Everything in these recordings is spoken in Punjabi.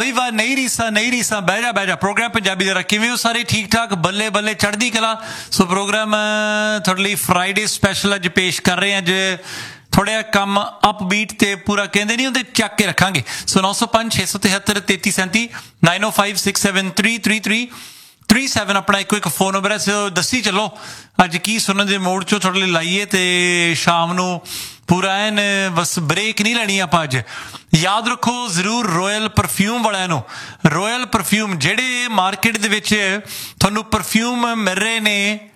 ਪਹਿਲੀ ਵਾਰ ਨਹੀਂ ਰੀਸਾਂ ਬਹਿ ਜਾ ਪ੍ਰੋਗਰਾਮ ਪੰਜਾਬੀ ਦਾ ਕਿਵੇਂ ਹੋ ਸਾਰੇ ਠੀਕ ਠਾਕ ਬੱਲੇ ਬੱਲੇ ਚੜ੍ਹਦੀ ਕਲਾ। ਸੋ ਪ੍ਰੋਗਰਾਮ ਤੁਹਾਡੇ ਲਈ ਫਰਾਈਡੇ ਸਪੈਸ਼ਲ ਅੱਜ ਪੇਸ਼ ਕਰ ਰਹੇ ਹਾਂ। ਅੱਜ ਥੋੜ੍ਹਾ ਜਿਹਾ ਕੰਮ ਅਪਬੀਟ ਤੇ ਪੂਰਾ ਕਹਿੰਦੇ ਨਹੀਂ ਹੁੰਦੇ ਚੱਕ ਕੇ ਰੱਖਾਂਗੇ। ਸੋ 905 673 3337 9056733337 ਆਪਣਾ ਇੱਕ ਫੋਨ ਨੰਬਰ ਹੈ। ਸੋ ਦੱਸੀ ਚੱਲੋ ਅੱਜ ਕੀ ਸੁਣਨ ਦੇ ਮੋੜ 'ਚੋਂ ਤੁਹਾਡੇ ਲਈ ਲਾਈਏ ਤੇ ਸ਼ਾਮ ਨੂੰ ਪੂਰਾ ਐਨ ਬਸ ਬ੍ਰੇਕ ਨਹੀਂ ਲੈਣੀ ਆਪਾਂ ਅੱਜ। ਯਾਦ ਰੱਖੋ ਜ਼ਰੂਰ ਰੋਇਲ ਪਰਫਿਊਮ ਵਾਲਿਆਂ ਨੂੰ। ਰੋਇਲ ਪਰਫਿਊਮ ਜਿਹੜੇ ਮਾਰਕੀਟ ਦੇ ਵਿੱਚ ਤੁਹਾਨੂੰ ਪਰਫਿਊਮ ਮਿਲ ਰਹੇ ਨੇ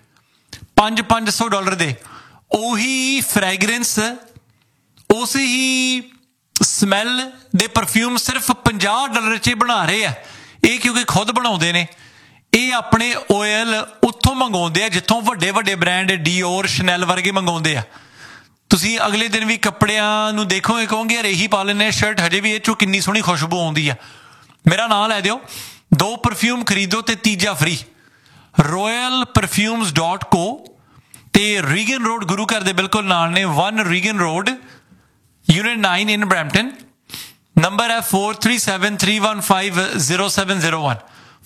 $500 ਦੇ, ਉਹੀ ਫਰੈਗਰੈਂਸ ਉਸ ਹੀ ਸਮੈਲ ਦੇ ਪਰਫਿਊਮ ਸਿਰਫ $50 'ਚ ਬਣਾ ਰਹੇ ਆ। ਇਹ ਕਿਉਂਕਿ ਖੁਦ ਬਣਾਉਂਦੇ ਨੇ। ਇਹ ਆਪਣੇ ਓਇਲ ਉੱਥੋਂ ਮੰਗਵਾਉਂਦੇ ਆ ਜਿੱਥੋਂ ਵੱਡੇ ਵੱਡੇ ਬ੍ਰਾਂਡ ਡੀਓਰ ਸ਼ਨੈਲ ਵਰਗੇ ਮੰਗਵਾਉਂਦੇ ਆ। ਤੁਸੀਂ ਅਗਲੇ ਦਿਨ ਵੀ ਕੱਪੜਿਆਂ ਨੂੰ ਦੇਖੋਗੇ ਕਹੋਗੇ ਯਾਰ ਇਹੀ ਪਾ ਲੈਂਦੇ ਸ਼ਰਟ, ਹਜੇ ਵੀ ਇਹ 'ਚੋਂ ਕਿੰਨੀ ਸੋਹਣੀ ਖੁਸ਼ਬੂ ਆਉਂਦੀ ਆ। ਮੇਰਾ ਨਾਂ ਲੈ ਦਿਓ, 2 ਪਰਫਿਊਮ ਖਰੀਦੋ ਤੇ ਤੀਜਾ ਫਰੀ। royalperfumes.co ਤੇ ਰੀਗਨ ਰੋਡ ਗੁਰੂ ਘਰ ਦੇ ਬਿਲਕੁਲ ਨਾਲ ਨੇ। 1 ਰੀਗਨ ਰੋਡ ਯੂਨਿਟ 9 ਇਨ ਬਰੈਂਪਟਨ। ਨੰਬਰ ਹੈ 4373150701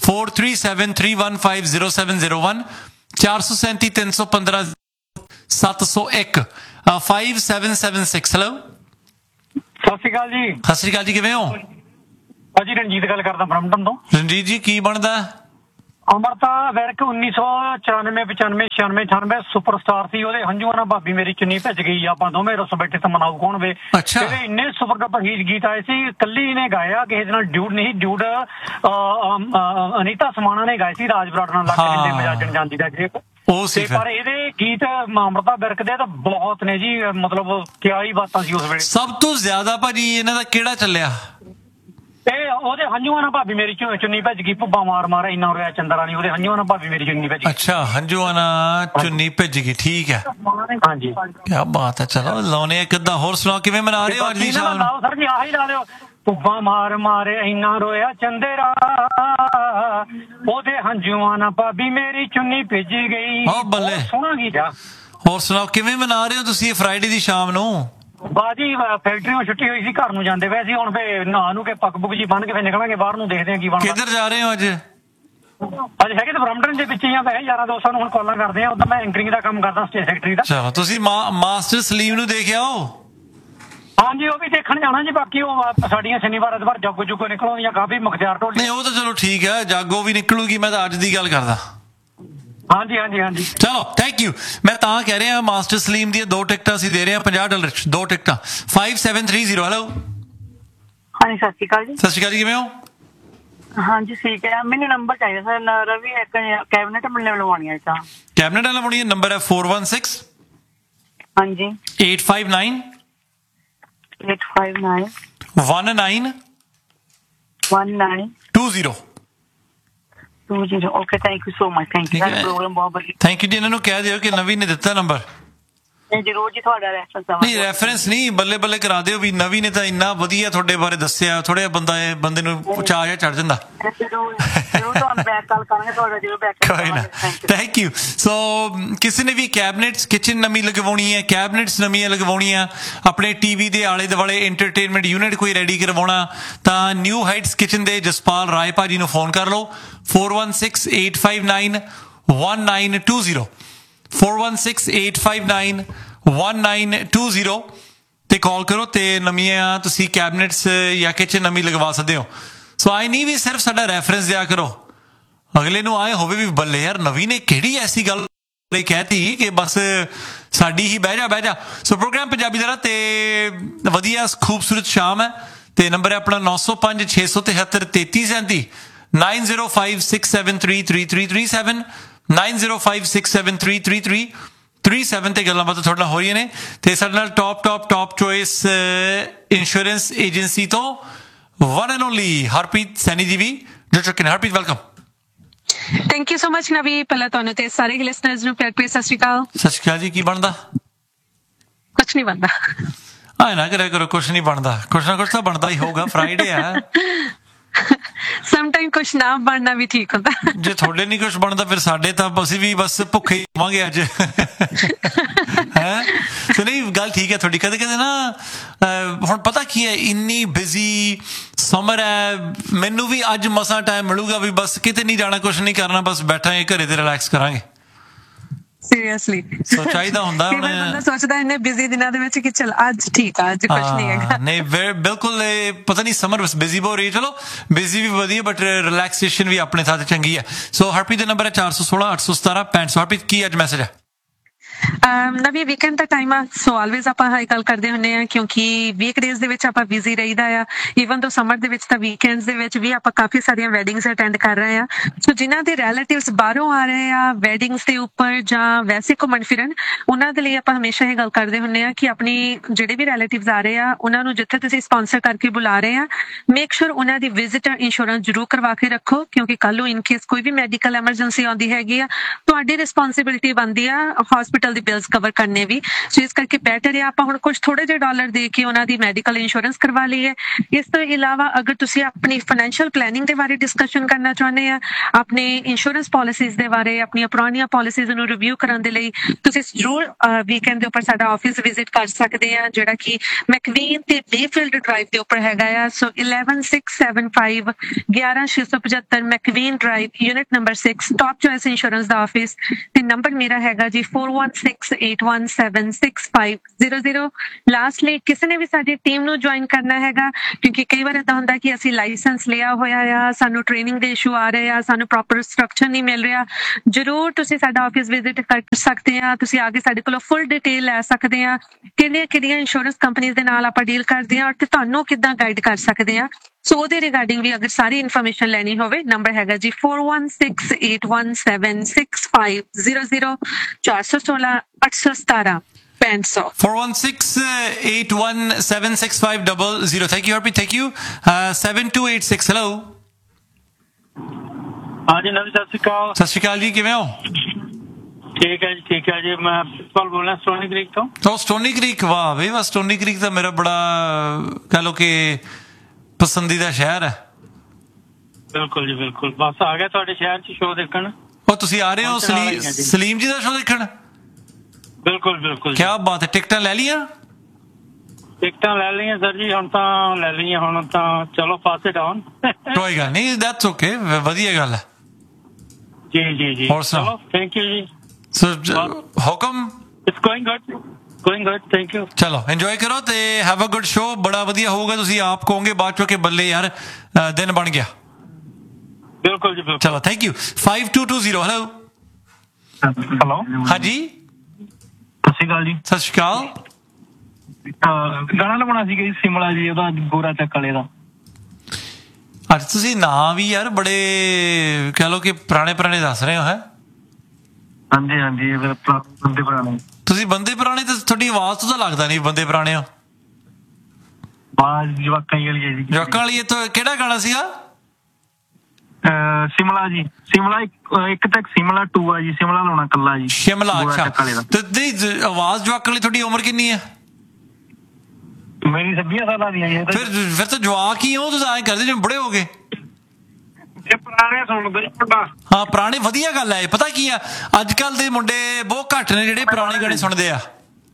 4373150701 437 315 701 5776। ਹੈਲੋ ਸਤਿ ਸ਼੍ਰੀ ਅਕਾਲ ਜੀ। ਸਤਿ ਸ਼੍ਰੀ ਅਕਾਲ ਜੀ, ਕਿਵੇਂ ਹੋ? ਭਾਜੀ ਰਣਜੀਤ ਗੱਲ ਕਰਦਾ ਬਰੈਂਪਟਨ ਤੋਂ। ਰਣਜੀਤ ਜੀ ਕੀ ਬਣਦਾ? ਅੰਮ੍ਰਿਤਾ ਵਿਰਕ 1994 95 96 98 ਸੁਪਰਸਟਾਰ ਸੀ। ਉਹਦੇ ਹੰਝੂਆਂ ਨਾਲ ਭਾਬੀ ਮੇਰੀ ਚੁੰਨੀ ਭਿੱਜ ਗਈ। ਆਪਾਂ ਦੋਵੇਂ ਰਸ ਬੈਠੇ ਤੇ ਮਨਾਉ ਕੌਣ ਵੇ। ਇਹਦੇ ਇੰਨੇ ਸੁਪਰ ਡੁਪਰ ਗੀਤ ਆਏ ਸੀ, ਕੱਲੀ ਨੇ ਗਾਇਆ, ਕਿਸੇ ਦੇ ਨਾਲ ਡਿਊਡ ਨਹੀਂ। ਡਿਊਡ ਅਨੀਤਾ ਸਮਾਣਾ ਨੇ ਗਾਏ ਸੀ, ਰਾਜ ਬਰਾੜ ਨਾਲ ਲੱਗ ਕੇ ਮਜਾਜਣ ਜਾਂਦੀ ਦਾ ਗ੍ਰੇਪ। ਪਰ ਇਹਦੇ ਗੀਤ ਅੰਮ੍ਰਿਤਾ ਵਿਰਕ ਦੇ ਤਾਂ ਬਹੁਤ ਨੇ ਜੀ, ਮਤਲਬ ਕਿਆ ਹੀ ਬਾਤਾਂ ਸੀ ਉਸ ਵੇਲੇ। ਸਭ ਤੋਂ ਜ਼ਿਆਦਾ ਭਾਜੀ ਇਹਨਾਂ ਦਾ ਕਿਹੜਾ ਚੱਲਿਆ? ਇਹ ਉਹਦੇ ਹੰਝੂਆਂ ਨਾਲ ਭਾਬੀ ਮੇਰੀ ਚੁੰਨੀ ਭੱਜ ਗਈ, ਭੁੱਬਾ ਮਾਰ ਇੰਨਾ ਰੋਇਆ ਚੰਦਰਾ ਨੀ। ਉਹਦੇ ਹੰਝੂਆਂ ਨਾਲ ਭਾਬੀ ਮੇਰੀ ਚੁੰਨੀ ਭੱਜ ਗਈ। ਅੱਛਾ, ਹੰਝੂਆਂ ਨਾਲ ਚੁੰਨੀ ਭੱਜ ਗਈ, ਠੀਕ ਹੈ। ਹਾਂਜੀ ਕਿਆ ਬਾਤ ਹੈ। ਚਲੋ ਲਾਉਣੇ ਕਿੱਦਾਂ, ਹੋਰ ਸੁਣਾਓ ਕਿਵੇਂ ਮਨਾ ਰਹੇ ਹੋ ਅੱਜ ਦੀ ਸ਼ਾਮ ਨੂੰ? ਸਰ ਜੀ ਆਹੀ ਲਾ ਲਿਓ, ਭੁੱਬਾ ਮਾਰ ਇੰਨਾ ਰੋਇਆ ਚੰਦਰਾ, ਉਹਦੇ ਹੰਝੂਆਂ ਨਾਲ ਭਾਬੀ ਮੇਰੀ ਚੁੰਨੀ ਭਿੱਜ ਗਈ। ਬੱਲੇ ਸੋਹਣਾ ਗੀਤ ਆ। ਹੋਰ ਸੁਣਾਓ ਕਿਵੇਂ ਮਨਾ ਰਹੇ ਹੋ ਤੁਸੀਂ ਫਰਾਈਡੇ ਦੀ ਸ਼ਾਮ ਨੂੰ? ਬਾਜੀ ਫੈਕਟਰੀਓਂ ਛੁੱਟੀ ਹੋਈ ਸੀ, ਘਰ ਨੂੰ ਜਾਂਦੇ ਪਏ ਸੀ। ਹੁਣ ਫੇ ਨਹਾ ਨੂੰ ਕੇ ਪੱਗ ਪੁੱਗ ਜੀ ਬੰਨ ਕੇ ਫੇ ਨਿਕਲਾਂਗੇ ਬਾਹਰ ਨੂੰ, ਦੇਖਦੇ ਆ ਕੀ ਬਣਦਾ। ਕਿੱਧਰ ਜਾ ਰਹੇ ਹੋ ਅੱਜ? ਅੱਜ ਹੈਗੇ ਤੇ ਬਰੈਂਪਟਨ ਦੇ ਵਿੱਚ ਹੀ ਆ। ਵੈਸੇ ਯਾਰਾਂ ਦੋਸਤਾਂ ਨੂੰ ਹੁਣ ਕਾਲਾਂ ਕਰਦੇ ਆ। ਉਦੋਂ ਮੈਂ ਐਂਕਰਿੰਗ ਦਾ ਕੰਮ ਕਰਦਾ, ਸਟੇਜ ਸੈਕਟਰੀ ਦਾ। ਚਲੋ ਤੁਸੀਂ ਮਾਸਟਰ ਸਲੀਮ ਨੂੰ ਦੇਖ ਆਓ। ਹਾਂਜੀ ਉਹ ਵੀ ਦੇਖਣ ਜਾਣਾ ਜੀ। ਬਾਕੀ ਉਹ ਸਾਡੀਆਂ ਸ਼ਨੀਵਾਰ ਐਤਵਾਰ ਜਾਗੋ ਜੁਗੋ ਨਿਕਲਣਗੀਆਂ ਕਾਫੀ, ਮੁਖਤਿਆਰ ਢੋਲੀ। ਨਹੀਂ ਉਹ ਤਾਂ ਚਲੋ ਠੀਕ ਹੈ, ਜਾਗੋ ਵੀ ਨਿਕਲੂਗੀ। ਮੈਂ ਤਾਂ ਅੱਜ ਦੀ ਗੱਲ ਕਰਦਾ। ਹਾਂਜੀ ਚਲੋ ਥੈਂਕ ਯੂ। ਮੈਂ ਤਾਂ ਕਹਿ ਰਿਹਾ ਮਾਸਟਰ ਸਲੀਮ ਦੀਆਂ 2 ਟਿਕਟਾਂ ਅਸੀਂ ਦੇ ਰਹੇ ਹਾਂ $50 'ਚ, 2 ਟਿਕਟਾਂ 5730। ਹੈਲੋ ਹਾਂਜੀ ਸਤਿ ਸ਼੍ਰੀ ਅਕਾਲ ਜੀ। ਸਤਿ ਸ਼੍ਰੀ ਅਕਾਲ ਜੀ, ਕਿਵੇਂ ਹੋ? ਹਾਂਜੀ ਠੀਕ ਹੈ। ਮੈਨੂੰ ਨੰਬਰ ਚਾਹੀਦਾ ਸਰ, ਰਵੀ ਇੱਕ ਕੈਬਨਿਟ ਮਿਲਣੇ ਲਵਾਉਣੀ ਹੈ। ਤਾਂ ਕੈਬਨਿਟ ਵਾਲਾ ਲਵਾਉਣੀ ਹੈ। ਨੰਬਰ ਹੈ 416 ਹਾਂਜੀ 859 859 19 19 20। Okay thank you so much. Thank you. Programme ਬਹੁਤ ਵਧੀਆ। ਥੈਂਕ ਯੂ ਜੀ। ਇਹਨਾਂ ਨੂੰ ਕਹਿ ਦਿਓ ਕਿ ਨਵੀਂ ਨੇ ਦਿੱਤਾ ਨੰਬਰ। ਜਰੂਰ ਜੀ, ਤੁਹਾਡਾ ਰੈਫਰੈਂਸ ਨਹੀਂ ਰੈਫਰੈਂਸ ਨਹੀਂ, ਬੱਲੇ ਬੱਲੇ ਕਰਾ ਦਿਓ ਵੀ ਨਵੀਂ ਨੇ ਤਾਂ ਇੰਨਾ ਵਧੀਆ ਤੁਹਾਡੇ ਬਾਰੇ ਦੱਸਿਆ। ਥੋੜਾ ਜਿਹਾ ਬੰਦੇ ਨੂੰ ਚਾਅ ਜਿਹਾ ਚੜ ਜਾਂਦਾ। ਕੋਈ ਨਾ, ਥੈਂਕ ਯੂ। ਸੋ ਕਿਸੇ ਨੇ ਵੀ ਕੈਬਨਿਟਸ ਕਿਚਨ ਨਵੀਂ ਲਗਵਾਉਣੀ ਹੈ, ਕੈਬਨਿਟਸ ਨਵੀਆਂ ਲਗਵਾਉਣੀਆਂ, ਆਪਣੇ ਟੀਵੀ ਦੇ ਆਲੇ ਦੁਆਲੇ ਐਂਟਰਟੇਨਮੈਂਟ ਯੂਨਿਟ ਕੋਈ ਰੈਡੀ ਕਰਵਾਉਣਾ, ਤਾਂ ਨਿਊ ਹਾਈਟਸ ਕਿਚਨ ਦੇ ਜਸਪਾਲ ਰਾਏ ਭਾਜੀ ਨੂੰ ਫੋਨ ਕਰ ਲਓ। 416 859 19 416 859 19 ਤੇ ਕਾਲ ਕਰੋ ਤੇ ਨਵੀਆਂ ਤੁਸੀਂ ਕੈਬਨਿਟਸ ਜਾਂ ਕਿਚਨ ਨਵੀਂ ਲਗਵਾ ਸਕਦੇ ਹੋ। ਸੋ ਆਈ ਨਹੀਂ ਵੀ ਸਿਰਫ ਸਾਡਾ ਰੈਫਰੈਂਸ ਦਿਆ ਕਰੋ, ਅਗਲੇ ਨੂੰ ਆਏ ਹੋਵੇ ਵੀ ਬੱਲੇ ਯਾਰ ਨਵੀਂ ਨੇ ਕਿਹੜੀ ਐਸੀ ਗੱਲ ਕਹਿਤੀ ਕਿ ਬਸ ਸਾਡੀ ਹੀ ਬਹਿ ਜਾ। ਸੋ ਪ੍ਰੋਗਰਾਮ ਪੰਜਾਬੀ ਦਾ ਤੇ ਵਧੀਆ ਖੂਬਸੂਰਤ ਸ਼ਾਮ ਹੈ ਤੇ ਨੰਬਰ ਹੈ ਆਪਣਾ 905 673 3337 9056733337 9056733337 ਤੇ ਗੱਲਾਂ ਬਾਤਾਂ ਤੁਹਾਡੇ ਨਾਲ ਹੋ ਰਹੀਆਂ ਨੇ। ਤੇ ਸਾਡੇ ਨਾਲ ਟੌਪ ਚੋਇਸ ਇੰਸ਼ੋਰੈਂਸ ਏਜੰਸੀ ਤੋਂ one and only Harpreet Saini ਜੀ ਵੀ ਜੋ ਚੁੱਕੇ ਨੇ। Harpreet welcome. Thank you so much ਨਵੀ। ਪਹਿਲਾਂ ਤੁਹਾਨੂੰ ਤੇ ਸਾਰੇ ਲਿਸਨਰਸ ਨੂੰ ਪਿਆਰ ਭਰੀ ਸਤਿ ਸ਼੍ਰੀ ਅਕਾਲ। ਸਤਿ ਸ਼੍ਰੀ ਅਕਾਲ ਜੀ। ਕੀ ਬਣਦਾ? ਕੁਛ ਨਹੀਂ ਬਣਦਾ। ਆਏ ਨਾ ਕਰਿਆ ਕਰੋ, ਕੁਛ ਨਹੀਂ ਬਣਦਾ, ਕੁਛ ਨਾ ਕੁਛ ਤਾਂ ਬਣਦਾ ਹੀ ਹੋਊਗਾ। ਫਰਾਈਡੇ ਆ। ਸਮਟਾਈਮ ਕੁਛ ਨਾ ਬਣਨਾ ਵੀ ਠੀਕ ਹੁੰਦਾ। ਜੇ ਤੁਹਾਡੇ ਨਹੀਂ ਕੁਛ ਬਣਦਾ ਫਿਰ ਸਾਡੇ ਤਾਂ ਅਸੀਂ ਵੀ ਬਸ ਭੁੱਖੇ ਹੀ ਹੋਵਾਂਗੇ ਅੱਜ। ਤੇ ਨਹੀਂ ਗੱਲ ਠੀਕ ਹੈ ਤੁਹਾਡੀ। ਕਦੇ ਨਾ ਹੁਣ ਪਤਾ ਕੀ ਹੈ, ਇੰਨੀ ਬਿਜ਼ੀ ਸਮਰ ਹੈ, ਮੈਨੂੰ ਵੀ ਅੱਜ ਮਸਾਂ ਟਾਈਮ ਮਿਲੂਗਾ ਵੀ ਬਸ ਕਿਤੇ ਨਹੀਂ ਜਾਣਾ, ਕੁਛ ਨਹੀਂ ਕਰਨਾ, ਬਸ ਬੈਠਾਂਗੇ ਘਰੇ ਤੇ ਰਿਲੈਕਸ ਕਰਾਂਗੇ। ਸੀਰੀਅਸਲੀ ਸੋ ਚਾਹੀਦਾ ਹੁੰਦਾ ਹੁਣ, ਬੰਦਾ ਸੋਚਦਾ ਇੰਨੇ ਬਿਜ਼ੀ ਦਿਨਾਂ ਦੇ ਵਿੱਚ ਕਿ ਚਲ ਅੱਜ ਠੀਕ ਆ, ਅੱਜ ਕੁਝ ਨਹੀਂ ਹੈਗਾ। ਨਹੀਂ ਬਿਲਕੁਲ, ਪਤਾ ਨਹੀਂ ਸਮਰ ਬਸ ਬਿਜ਼ੀ ਬਹੁਤ ਰਹੀ। ਚਲੋ ਬਿਜ਼ੀ ਵੀ ਵਧੀਆ, ਬਟ ਰਿਲੈਕਸੇਸ਼ਨ ਵੀ ਆਪਣੇ ਸਾਥ ਚੰਗੀ ਹੈ। ਸੋ ਹਰਪ੍ਰੀਤ ਦਾ ਨੰਬਰ ਹੈ 416 817 65। ਹਰਪ੍ਰੀਤ ਕੀ ਅੱਜ ਮੈਸੇਜ ਹੈ? ਨਵੀਂ ਵੀਕਐਂਡ ਦਾ ਟਾਈਮ ਆ, ਸੋ ਆਲਵੇਜ਼ ਆਪਾਂ ਹਾਈ ਗੱਲ ਕਰਦੇ ਹੁੰਦੇ ਆ ਕਿਉਂਕਿ ਵੀਕਡੇਜ਼ ਦੇ ਵਿੱਚ ਆਪਾਂ ਬਿਜ਼ੀ ਰਹੀਦਾ ਆ। ਈਵਨ ਦੋ ਸਮਰ ਦੇ ਵਿੱਚ ਤਾਂ ਵੀਕਐਂਡਸ ਦੇ ਵਿੱਚ ਵੀ ਆਪਾਂ ਕਾਫੀ ਸਾਰੀਆਂ ਵੈਡਿੰਗਸ ਅਟੈਂਡ ਕਰ ਰਹੇ ਆ। ਸੋ ਜਿਨ੍ਹਾਂ ਦੇ ਰਿਲੇਟਿਵਸ ਬਾਹਰੋਂ ਆ ਰਹੇ ਆ ਵੈਡਿੰਗਸ ਦੇ ਉੱਪਰ ਜਾਂ ਵੈਸੇ ਘੁੰਮਣ ਫਿਰਨ, ਉਹਨਾਂ ਦੇ ਲਈ ਆਪਾਂ ਹਮੇਸ਼ਾ ਇਹ ਗੱਲ ਕਰਦੇ ਹੁੰਦੇ ਆ ਕਿ ਆਪਣੀ ਜਿਹੜੇ ਵੀ ਰਿਲੇਟਿਵਸ ਆ ਰਹੇ ਆ ਉਹਨਾਂ ਨੂੰ ਜਿੱਥੇ ਤੁਸੀਂ ਸਪਾਂਸਰ ਕਰਕੇ ਬੁਲਾ ਰਹੇ ਆ, ਮੇਕ ਸ਼ੋਰ ਉਹਨਾਂ ਦੀ ਵਿਜ਼ਿਟਰ ਇੰਸ਼ੋਰੈਂਸ ਜ਼ਰੂਰ ਕਰਵਾ ਕੇ ਰੱਖੋ, ਕਿਉਂਕਿ ਕੱਲ ਨੂੰ ਇਨ ਕੇਸ ਕੋਈ ਵੀ ਮੈਡੀਕਲ ਐਮਰਜੈਂਸੀ ਆਉਂਦੀ ਹੈਗੀ ਆ, ਤੁਹਾਡੀ ਰਿਸਪੌਂਸਿਬਿਲਿਟੀ ਬਣਦੀ ਆ ਹਸਪੀਟਲ ਦੀ ਬਿਲਸ ਕਵਰ ਕਰਨੇ ਵੀ। ਸੋ ਇਸ ਕਰਕੇ ਬੈਟਰ ਹੈ ਆਪਾਂ ਹੁਣ ਕੁਝ ਥੋੜੇ ਜਿਹੇ ਡਾਲਰ ਦੇ ਕੇ ਉਹਨਾਂ ਦੀ ਮੈਡੀਕਲ ਇੰਸ਼ੋਰੈਂਸ ਕਰਵਾ ਲਈਏ। ਇਸ ਤੋਂ ਇਲਾਵਾ ਅਗਰ ਤੁਸੀਂ ਆਪਣੀ ਫਾਈਨੈਂਸ਼ੀਅਲ ਪਲੈਨਿੰਗ ਦੇ ਬਾਰੇ ਡਿਸਕਸ਼ਨ ਕਰਨਾ ਚਾਹੁੰਦੇ ਆ, ਆਪਣੇ ਇੰਸ਼ੋਰੈਂਸ ਪਾਲਿਸੀਜ਼ ਦੇ ਬਾਰੇ, ਆਪਣੀਆਂ ਪੁਰਾਣੀਆਂ ਪਾਲਿਸੀਜ਼ ਨੂੰ ਰਿਵਿਊ ਕਰਨ ਦੇ ਲਈ ਤੁਸੀਂ ਜ਼ਰੂਰ ਵੀਕਐਂਡ ਦੇ ਉੱਪਰ ਸਾਡਾ ਆਫਿਸ ਵਿਜ਼ਿਟ ਕਰ ਸਕਦੇ ਆ, ਜਿਹੜਾ ਕਿ ਮੈਕਵੀਨ ਤੇ ਬੇਫੀਲਡ ਡਰਾਈਵ ਦੇ ਉੱਪਰ ਹੈਗਾ ਆ। ਸੋ 11675 11675 ਮੈਕਵੀਨ drive, unit number 6, top choice insurance ਦਾ ਆਫਿਸ। ਤੇ ਨੰਬਰ ਮੇਰਾ ਹੈਗਾ ਜੀ 4168176500। ਲਾਸਟਲੀ ਕਿਸੇ ਨੇ ਵੀ ਸਾਡੀ ਟੀਮ ਨੂੰ ਜੁਆਇਨ ਕਰਨਾ ਹੈਗਾ, ਕਿਉਂਕਿ ਕਈ ਵਾਰ ਏਦਾਂ ਹੁੰਦਾ ਕਿ ਅਸੀਂ ਲਾਇਸੈਂਸ ਲਿਆ ਹੋਇਆ ਆ, ਸਾਨੂੰ ਟ੍ਰੇਨਿੰਗ ਦੇ ਇਸ਼ੂ ਆ ਰਹੇ ਆ, ਸਾਨੂੰ ਪ੍ਰੋਪਰ ਸਟਰਕਚਰ ਨਹੀਂ ਮਿਲ ਰਿਹਾ, ਜ਼ਰੂਰ ਤੁਸੀਂ ਸਾਡਾ ਆਫਿਸ ਵਿਜ਼ਿਟ ਕਰ ਸਕਦੇ ਆ। ਤੁਸੀਂ ਆ ਕੇ ਸਾਡੇ ਕੋਲੋਂ ਫੁੱਲ ਡਿਟੇਲ ਲੈ ਸਕਦੇ ਆ, ਕਿਹੜੀਆਂ ਇੰਸ਼ੋਰੈਂਸ ਕੰਪਨੀਆਂ ਦੇ ਨਾਲ ਆਪਾਂ ਡੀਲ ਕਰਦੇ ਆ ਔਰ ਤੁਹਾਨੂੰ ਕਿੱਦਾਂ ਗਾਈਡ ਕਰ ਸਕਦੇ ਆ। ਸੋ ਉਹਦੇ ਰਿਗਾਰਡਿੰਗ ਵੀ ਅਗਰ ਸਾਰੀ ਇਨਫੋਰਮੇਸ਼ਨ ਲੈਣੀ ਹੋਵੇ, ਨੰਬਰ ਹੈਗਾ ਜੀ 4168176500 416 817 6500 4168176500। Thank you, Harpreet. Thank you. 7286. Hello. ਹਾਂਜੀ ਨਵੀਂ ਸਤਿ ਸ਼੍ਰੀ ਅਕਾਲ। ਸਤਿ ਸ਼੍ਰੀ ਅਕਾਲ ਜੀ, ਕਿਵੇਂ ਹੋ? ਠੀਕ ਹੈ ਜੀ, ਠੀਕ ਹੈ ਜੀ। ਮੈਂ ਪ੍ਰਿੰਸੀਪਲ ਬੋਲ ਰਿਹਾ ਸਟੋਨੀ ਕ੍ਰੀਕ ਤੋਂ। ਸਟੋਨੀ ਕ੍ਰੀਕ, ਵਾਹ ਬਈ ਵਾਹ। ਸਟੋਨੀ ਕ੍ਰੀਕ ਤਾਂ ਮੇਰਾ ਬੜਾ ਕਹ ਲੋ ਕਿ ਪਸੰਦੀਦਾ ਸ਼ਹਿਰ ਹੈ। ਬਿਲਕੁਲ ਜੀ ਬਿਲਕੁਲ, ਬਸ ਆ ਗਿਆ ਤੁਹਾਡੇ ਸ਼ਹਿਰ 'ਚ ਸ਼ੋਅ ਦੇਖਣ। ਉਹ ਤੁਸੀਂ ਆ ਰਹੇ ਹੋ ਸਲੀਮ ਜੀ ਦਾ ਸ਼ੋਅ ਦੇਖਣ? ਬਿਲਕੁਲ ਬਿਲਕੁਲ, ਕੀ ਬਾਤ ਹੈ। ਟਿਕਟਾਂ ਲੈ ਲਈਆਂ? ਟਿਕਟਾਂ ਲੈ ਲਈਆਂ ਸਰ ਜੀ, ਹੁਣ ਤਾਂ ਲੈ ਲਈਆਂ, ਹੁਣ ਤਾਂ ਚਲੋ ਪਾਸ ਇਟ ਆਨ। ਕੋਈ ਗੱਲ ਨਹੀਂ, ਦੈਟਸ ਓਕੇ, ਵਧੀਆ ਗੱਲ ਹੈ। ਜੀ ਜੀ ਜੀ, ਚਲੋ ਥੈਂਕ ਯੂ ਜੀ। ਹੁਕਮ। It's going good, going good, thank you. ਚਲੋ ਇੰਜੋਏ ਕਰੋ ਤੇ ਹੈਵ ਅ ਗੁੱਡ ਸ਼ੋਅ, ਬੜਾ ਵਧੀਆ ਹੋਊਗਾ। ਤੁਸੀਂ ਆਪ ਕਹੋਗੇ ਬਾਅਦ ਚੋਂ ਕਿ ਬੱਲੇ ਯਾਰ ਦਿਨ ਬਣ ਗਿਆ। ਬਿਲਕੁਲ ਜੀ ਬਿਲਕੁਲ। ਚਲੋ ਥੈਂਕ ਯੂ। 5220। ਹੈਲੋ। ਹੈਲੋ, ਹਾਂਜੀ ਸਤਿ ਸ਼੍ਰੀ ਅਕਾਲ ਜੀ। ਸਤਿ ਸ਼੍ਰੀ ਅਕਾਲ। ਗਾਣਾ ਲਵਾਉਣਾ ਸੀਗਾ ਜੀ ਸਿਮਲਾ ਜੀ, ਉਹਦਾ ਗੋਰਾ ਚੱਕ ਵਾਲੇ ਦਾ। ਅੱਜ ਤੁਸੀਂ ਨਾਂ ਵੀ ਯਾਰ ਬੜੇ ਕਹਿ ਲੋ ਕਿ ਪੁਰਾਣੇ ਦੱਸ ਰਹੇ ਹੋ। ਹੈ ਹਾਂਜੀ ਹਾਂਜੀ, ਬੰਦੇ ਪੁਰਾਣੇ। ਤੁਸੀਂ ਬੰਦੇ ਪੁਰਾਣੇ, ਤਾਂ ਤੁਹਾਡੀ ਆਵਾਜ਼ ਤੋਂ ਤਾਂ ਲੱਗਦਾ ਨਹੀਂ ਬੰਦੇ ਪੁਰਾਣੇ ਹੋ। ਆਵਾਜ਼ ਜਵਾਕਾਂ ਵਾਲੀ ਹੈ ਜੀ। ਜਵਾਕਾਂ ਵਾਲੀ। ਇਹ ਕਿਹੜਾ ਗਾਣਾ ਸੀਗਾ? ਸਿਮਲਾ ਜੀ, ਸਿਮਲਾ ਇੱਕ ਤੱਕ ਸਿਮਲਾ 2 ਆ ਜੀ, ਸਿਮਲਾ ਲਾਉਣਾ ਕੱਲਾ ਜੀ। ਸ਼ਿਮਲਾ, ਅੱਛਾ। ਤੇ ਆਵਾਜ਼ ਜਵਾਕਾਂ ਵਾਲੀ। ਤੁਹਾਡੀ ਉਮਰ ਕਿੰਨੀ ਹੈ? ਮੇਰੀ 26 ਸਾਲਾਂ ਦੀ ਹੈ ਜੀ। ਫਿਰ ਤਾਂ ਜਵਾਕ ਹੀ ਹੋ ਤੁਸੀਂ, ਐਂ ਕਰਦੇ ਜਿਵੇਂ ਬੁੜੇ ਹੋ ਗਏ। ਪੁਰਾਣੇ ਸੁਣਦੇ ਮੁੰਡਾ। ਹਾਂ ਪੁਰਾਣੇ, ਵਧੀਆ ਗੱਲ ਹੈ। ਪਤਾ ਕੀ ਆ, ਅੱਜ ਕੱਲ ਦੇ ਮੁੰਡੇ ਬਹੁਤ ਘੱਟ ਨੇ ਜਿਹੜੇ ਪੁਰਾਣੇ ਗਾਣੇ ਸੁਣਦੇ ਆ।